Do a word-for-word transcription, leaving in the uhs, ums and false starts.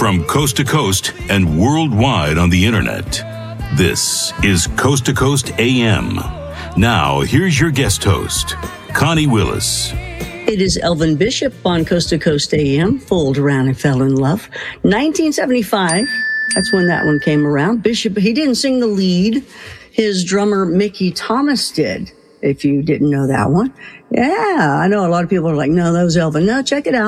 From coast to coast and worldwide on the internet, this is Coast to Coast A M. Now, here's your guest host, Connie Willis. It is Elvin Bishop on Coast to Coast A M, Fooled Around and Fell in Love. nineteen seventy-five, that's when that one came around. Bishop, he didn't sing the lead. His drummer, Mickey Thomas, did, if you didn't know that one. Yeah, I know a lot of people are like, no, that was Elvin. No, check it out.